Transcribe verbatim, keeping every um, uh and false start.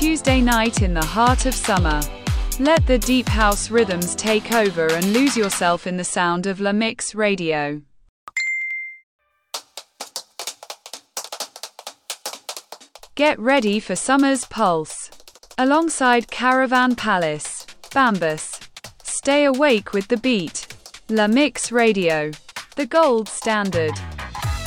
Tuesday night in the heart of summer. Let the deep house rhythms take over and lose yourself in the sound of La Mix Radio. Get ready for summer's pulse. Alongside Caravan Palace, Bambus. Stay awake with the beat. La Mix Radio, the gold standard.